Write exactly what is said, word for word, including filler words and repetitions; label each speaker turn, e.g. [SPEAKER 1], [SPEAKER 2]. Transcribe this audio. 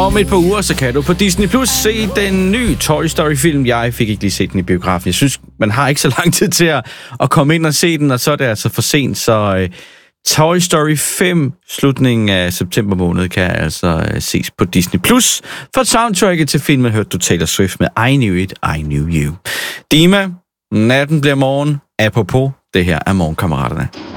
[SPEAKER 1] Om et par uger, så kan du på Disney Plus se den nye Toy Story-film. Jeg fik ikke lige set den i biografen. Jeg synes, man har ikke så lang tid til at, at komme ind og se den, og så er det altså for sent. Så uh, Toy Story fem, slutningen af september måned, kan altså uh, ses på Disney Plus. For soundtracket til filmen hørte du Taylor Swift med I Knew It, I Knew You. Dima, natten bliver morgen. Apropos, det her er Morgenkammeraterne.